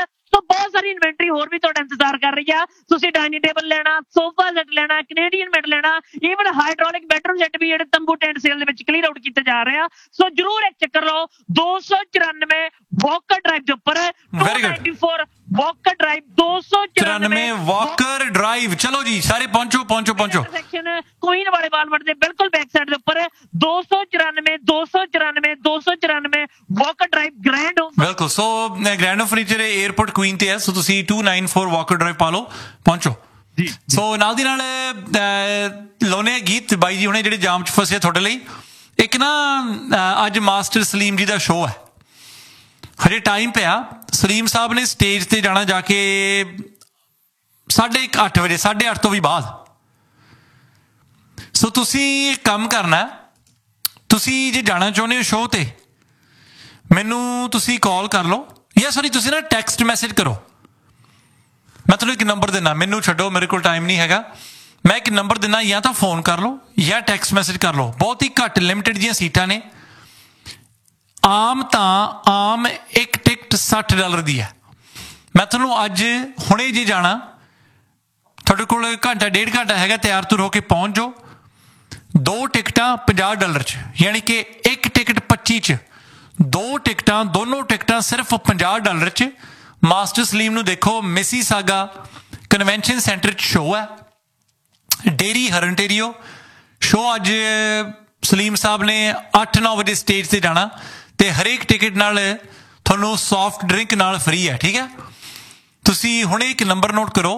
ਬਹੁਤ ਸਾਰੀ ਇਨਵੈਂਟਰੀ ਹੋਰ ਵੀ ਤੁਹਾਡਾ ਇੰਤਜ਼ਾਰ ਕਰ ਰਹੀ ਆ। ਤੁਸੀਂ ਡਾਈਨਿੰਗ ਟੇਬਲ ਲੈਣਾ, ਸੋਫਾ ਸੈੱਟ ਲੈਣਾ, ਕੈਨੇਡੀਅਨ ਬੈੱਡ ਲੈਣਾ, ਈਵਨ ਹਾਈਡ੍ਰੋਲਿਕ ਬੈਡਰੂਮ ਸੈੱਟ ਵੀ ਜਿਹੜੇ ਤੰਬੂ ਟੈਂਟ ਸੇਲ ਦੇ ਵਿੱਚ ਕਲੀਅਰ ਆਊਟ ਕੀਤੇ ਜਾ ਰਹੇ ਆ। ਸੋ ਜਰੂਰ ਇੱਕ ਚੱਕਰ ਲਾਓ। 294 ਵਾਕਰ ਡਰਾਈਵ ਦੇ ਉੱਪਰ 294 ਵਾਕਰ ਡਰਾਈਵ 294 ਵਾਕਰ ਡਰਾਈਵ। ਚਲੋ ਜੀ ਸਾਰੇ ਪਹੁੰਚੋ ਸੈਕਸ਼ਨ ਕੁਈਨ ਵਾਲੇ ਬਾਲਵਟ ਦੇ ਬਿਲਕੁਲ ਬੈਕ ਸਾਈਡ ਦੇ ਉੱਪਰ 294 ਵਾਕਰ ਡਰਾਈਵ ਗ੍ਰੈਂਡ ਹੋਮ। ਬਿਲਕੁਲ। ਸੋ grand home furniture airport Queen ਤੇ ਹੈ। ਸੋ ਤੁਸੀਂ 294 ਵਾਕਰ ਡਰਾਈਵ ਪਾ ਲਓ, ਪਹੁੰਚੋ ਜੀ। ਸੋ ਨਾਲ ਦੀ ਨਾਲ ਲਾਉਣੇ ਗੀਤ ਬਾਈ ਜੀ ਹੁਣੇ ਜਿਹੜੇ ਜਾਮ 'ਚ ਫਸੇ ਤੁਹਾਡੇ ਲਈ। ਇੱਕ ਨਾ ਅੱਜ ਮਾਸਟਰ ਸਲੀਮ ਜੀ ਦਾ ਸ਼ੋਅ ਹੈ, ਹਜੇ ਟਾਈਮ ਪਿਆ। ਸਲੀਮ ਸਾਹਿਬ ਨੇ ਸਟੇਜ ਤੇ ਜਾਣਾ ਜਾ ਕੇ 8:30 ਵਜੇ, 8:30 ਤੋਂ ਵੀ ਬਾਅਦ। ਸੋ ਤੁਸੀਂ ਇੱਕ ਕੰਮ ਕਰਨਾ, ਤੁਸੀਂ ਜੇ ਜਾਣਾ ਚਾਹੁੰਦੇ ਹੋ ਸ਼ੋਅ ਤੇ ਮੈਨੂੰ ਤੁਸੀਂ ਕਾਲ ਕਰ ਲਓ, ਜਾਂ ਸੌਰੀ ਤੁਸੀਂ ਨਾ ਟੈਕਸਟ ਮੈਸੇਜ ਕਰੋ। ਮੈਂ ਤੁਹਾਨੂੰ ਇੱਕ ਨੰਬਰ ਦਿੰਦਾ, ਮੈਨੂੰ ਛੱਡੋ ਮੇਰੇ ਕੋਲ ਟਾਈਮ ਨਹੀਂ ਹੈਗਾ। ਮੈਂ ਇੱਕ ਨੰਬਰ ਦਿੰਦਾ, ਜਾਂ ਤਾਂ ਫੋਨ ਕਰ ਲਓ ਜਾਂ ਟੈਕਸਟ ਮੈਸੇਜ ਕਰ ਲਓ। ਬਹੁਤ ਹੀ ਘੱਟ ਲਿਮਿਟਡ ਜੀਆਂ ਸੀਟਾਂ ਨੇ। ਆਮ ਇੱਕ ਟਿਕਟ $60 ਦੀ ਹੈ। ਮੈਂ ਤੁਹਾਨੂੰ ਅੱਜ ਹੁਣੇ ਜੇ ਜਾਣਾ, ਤੁਹਾਡੇ ਕੋਲ ਘੰਟਾ 1.5 ਘੰਟਾ ਹੈਗਾ, ਤਿਆਰ ਤੁਰ ਹੋ ਕੇ ਪਹੁੰਚ ਜਾਓ। 2 ਟਿਕਟਾਂ $50 'ਚ, ਯਾਨੀ ਕਿ ਇੱਕ ਟਿਕਟ 25 'ਚ, 2 ਟਿਕਟਾਂ, ਦੋਨੋਂ ਟਿਕਟਾਂ ਸਿਰਫ $50 'ਚ। ਮਾਸਟਰ ਸਲੀਮ ਨੂੰ ਦੇਖੋ, ਮਿਸੀਸਾਗਾ ਕਨਵੈਨਸ਼ਨ ਸੈਂਟਰ 'ਚ ਸ਼ੋਅ ਹੈ, ਡੇਰੀ ਹਰਨਟੇਰੀਓ ਸ਼ੋਅ। ਅੱਜ ਸਲੀਮ ਸਾਹਿਬ ਨੇ 8-9 ਵਜੇ ਸਟੇਜ ਤੇ ਜਾਣਾ ਤੇ ਹਰੇਕ ਟਿਕਟ ਨਾਲ ਤੁਹਾਨੂੰ ਸੌਫਟ ਡਰਿੰਕ ਨਾਲ ਫ੍ਰੀ ਹੈ, ਠੀਕ ਹੈ। ਤੁਸੀਂ ਹੁਣੇ ਇੱਕ ਨੰਬਰ ਨੋਟ ਕਰੋ,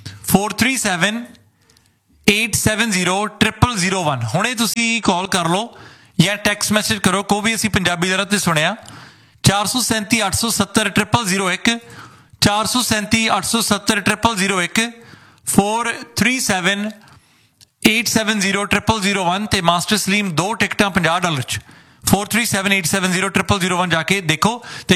437-870-0001। ਹੁਣੇ ਤੁਸੀਂ ਕਾਲ ਕਰ ਲਓ ਜਾਂ ਟੈਕਸਟ ਮੈਸੇਜ ਕਰੋ, ਕੋ ਵੀ ਅਸੀਂ ਪੰਜਾਬੀ ਦਰ ਤੇ ਸੁਣਿਆ। 437-870-0001 437-870-0001 437-870-0001 ਤੇ ਮਾਸਟਰ ਸਲੀਮ 2 ਟਿਕਟਾਂ $50 'ਚ। 437-870-0001 ਜਾ ਕੇ ਦੇਖੋ ਤੇ